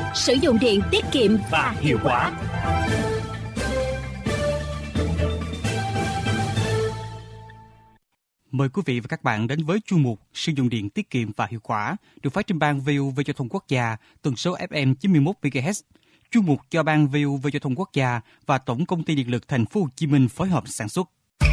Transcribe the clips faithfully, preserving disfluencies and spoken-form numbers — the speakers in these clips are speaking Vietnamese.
sử dụng điện tiết kiệm và hiệu quả. Mời quý vị và các bạn đến với chuyên mục Sử dụng điện tiết kiệm và hiệu quả được phát trên ban vê o vê Giao thông Quốc gia tần số ép em chín mươi mốt mê ga héc. Chuyên mục do ban vê o vê Giao thông Quốc gia và Tổng công ty Điện lực Thành phố Hồ Chí Minh phối hợp sản xuất.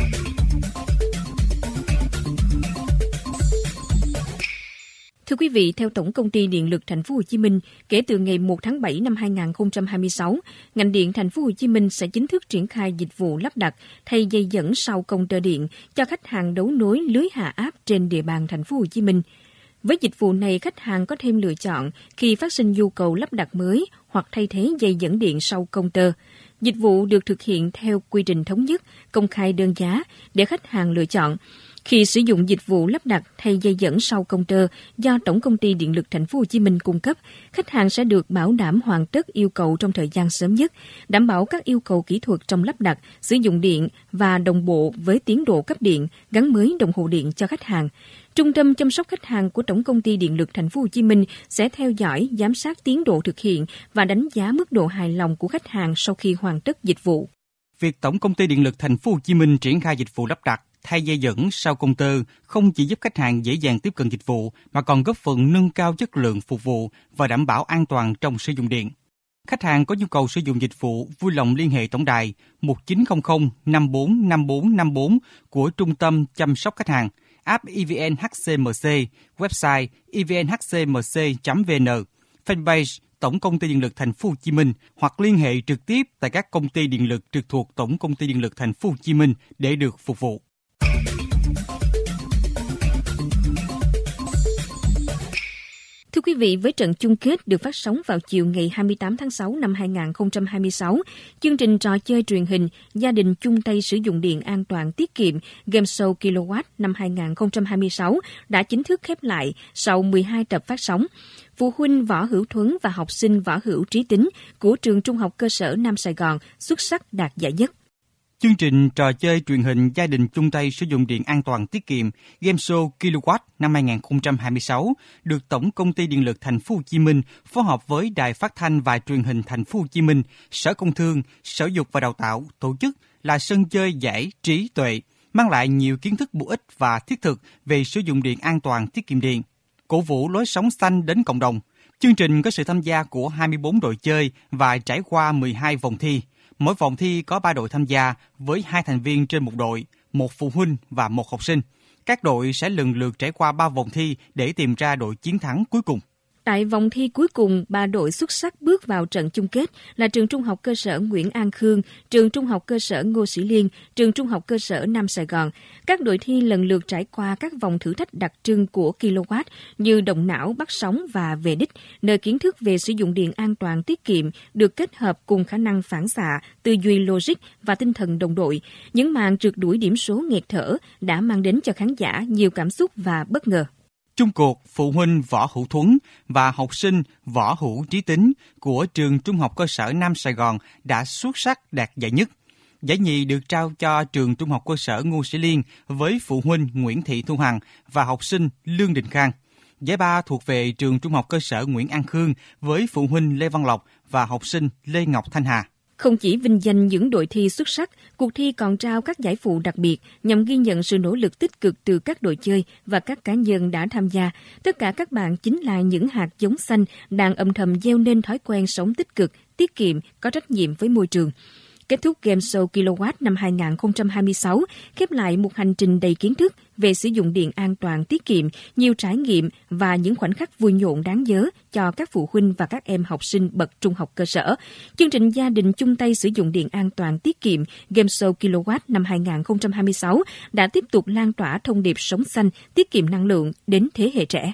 Thưa quý vị, theo Tổng công ty Điện lực Thành phố Hồ Chí Minh, kể từ ngày một tháng bảy năm hai nghìn không trăm hai mươi sáu, ngành điện Thành phố Hồ Chí Minh sẽ chính thức triển khai dịch vụ lắp đặt thay dây dẫn sau công tơ điện cho khách hàng đấu nối lưới hạ áp trên địa bàn Thành phố Hồ Chí Minh. Với dịch vụ này, khách hàng có thêm lựa chọn khi phát sinh nhu cầu lắp đặt mới hoặc thay thế dây dẫn điện sau công tơ. Dịch vụ được thực hiện theo quy trình thống nhất, công khai đơn giá để khách hàng lựa chọn. Khi sử dụng dịch vụ lắp đặt thay dây dẫn sau công tơ do Tổng công ty Điện lực Thành phố Hồ Chí Minh cung cấp, khách hàng sẽ được bảo đảm hoàn tất yêu cầu trong thời gian sớm nhất, đảm bảo các yêu cầu kỹ thuật trong lắp đặt, sử dụng điện và đồng bộ với tiến độ cấp điện, gắn mới đồng hồ điện cho khách hàng. Trung tâm chăm sóc khách hàng của Tổng công ty Điện lực Thành phố Hồ Chí Minh sẽ theo dõi, giám sát tiến độ thực hiện và đánh giá mức độ hài lòng của khách hàng sau khi hoàn tất dịch vụ. Việc Tổng công ty Điện lực Thành phố Hồ Chí Minh triển khai dịch vụ lắp đặt thay dây dẫn sau công tơ không chỉ giúp khách hàng dễ dàng tiếp cận dịch vụ mà còn góp phần nâng cao chất lượng phục vụ và đảm bảo an toàn trong sử dụng điện. Khách hàng có nhu cầu sử dụng dịch vụ vui lòng liên hệ tổng đài một chín không không năm bốn năm bốn năm bốn của Trung tâm chăm sóc khách hàng, app e vê en hát xê em xê, website e vê en hát xê em xê chấm vê en, fanpage Tổng công ty Điện lực Thành phố Hồ Chí Minh hoặc liên hệ trực tiếp tại các công ty điện lực trực thuộc Tổng công ty Điện lực Thành phố Hồ Chí Minh để được phục vụ. Thưa quý vị, với trận chung kết được phát sóng vào chiều ngày hai mươi tám tháng sáu năm hai nghìn không trăm hai mươi sáu, chương trình trò chơi truyền hình Gia đình chung tay sử dụng điện an toàn tiết kiệm Game Show Kilowatt năm hai nghìn không trăm hai mươi sáu đã chính thức khép lại sau mười hai tập phát sóng. Phụ huynh Võ Hữu Thuấn và học sinh Võ Hữu Trí Tính của trường Trung học cơ sở Nam Sài Gòn xuất sắc đạt giải nhất. Chương trình trò chơi truyền hình Gia đình chung tay sử dụng điện an toàn tiết kiệm Game Show Kilowatt năm hai nghìn không trăm hai mươi sáu được Tổng công ty Điện lực Thành phố Hồ Chí Minh phối hợp với Đài Phát thanh và Truyền hình Thành phố Hồ Chí Minh, Sở Công Thương, Sở Dục và Đào tạo tổ chức là sân chơi giải trí tuệ, mang lại nhiều kiến thức bổ ích và thiết thực về sử dụng điện an toàn tiết kiệm điện, cổ vũ lối sống xanh đến cộng đồng. Chương trình có sự tham gia của hai mươi bốn đội chơi và trải qua mười hai vòng thi. Mỗi vòng thi có ba đội tham gia với hai thành viên trên một đội, một phụ huynh và một học sinh. Các đội sẽ lần lượt trải qua ba vòng thi để tìm ra đội chiến thắng cuối cùng. Tại vòng thi cuối cùng, ba đội xuất sắc bước vào trận chung kết là trường Trung học cơ sở Nguyễn An Khương, trường Trung học cơ sở Ngô Sĩ Liên, trường Trung học cơ sở Nam Sài Gòn. Các đội thi lần lượt trải qua các vòng thử thách đặc trưng của Kilowatt như động não, bắt sóng và về đích, nơi kiến thức về sử dụng điện an toàn tiết kiệm được kết hợp cùng khả năng phản xạ, tư duy logic và tinh thần đồng đội. Những màn trượt đuổi điểm số nghẹt thở đã mang đến cho khán giả nhiều cảm xúc và bất ngờ. Chung cuộc, phụ huynh Võ Hữu Thuấn và học sinh Võ Hữu Trí Tính của trường Trung học cơ sở Nam Sài Gòn đã xuất sắc đạt giải nhất. Giải nhì được trao cho trường Trung học cơ sở Ngô Sĩ Liên với phụ huynh Nguyễn Thị Thu Hằng và học sinh Lương Đình Khang. Giải ba thuộc về trường Trung học cơ sở Nguyễn An Khương với phụ huynh Lê Văn Lộc và học sinh Lê Ngọc Thanh Hà. Không chỉ vinh danh những đội thi xuất sắc, cuộc thi còn trao các giải phụ đặc biệt nhằm ghi nhận sự nỗ lực tích cực từ các đội chơi và các cá nhân đã tham gia. Tất cả các bạn chính là những hạt giống xanh đang âm thầm gieo nên thói quen sống tích cực, tiết kiệm, có trách nhiệm với môi trường. Kết thúc Game Show Kilowatt năm hai nghìn không trăm hai mươi sáu, khép lại một hành trình đầy kiến thức về sử dụng điện an toàn tiết kiệm, nhiều trải nghiệm và những khoảnh khắc vui nhộn đáng nhớ cho các phụ huynh và các em học sinh bậc trung học cơ sở. Chương trình Gia đình chung tay sử dụng điện an toàn tiết kiệm Game Show Kilowatt năm hai nghìn không trăm hai mươi sáu đã tiếp tục lan tỏa thông điệp sống xanh, tiết kiệm năng lượng đến thế hệ trẻ.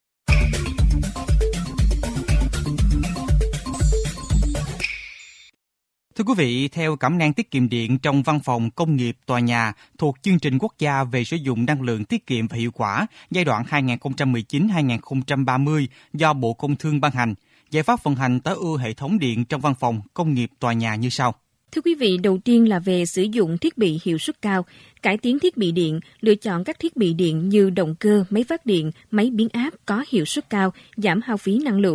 Thưa quý vị, theo cẩm nang tiết kiệm điện trong văn phòng công nghiệp tòa nhà thuộc chương trình quốc gia về sử dụng năng lượng tiết kiệm và hiệu quả giai đoạn hai nghìn không trăm mười chín đến hai nghìn không trăm ba mươi do Bộ Công Thương ban hành, giải pháp vận hành tối ưu hệ thống điện trong văn phòng công nghiệp tòa nhà như sau. Thưa quý vị, đầu tiên là về sử dụng thiết bị hiệu suất cao, cải tiến thiết bị điện, lựa chọn các thiết bị điện như động cơ, máy phát điện, máy biến áp có hiệu suất cao, giảm hao phí năng lượng.